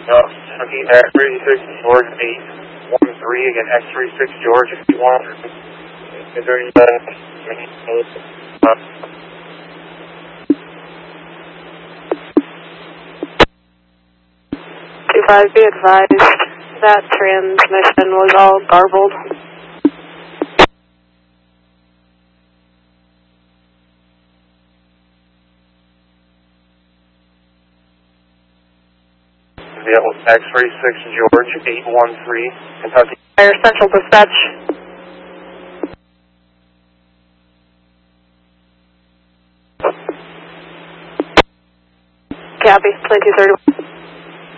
Kentucky X36 George 813, again X36 George 813. Is there any 25, be advised that transmission was all garbled. X36 George 813, Kentucky. Fire Central Dispatch. Copy, 2231.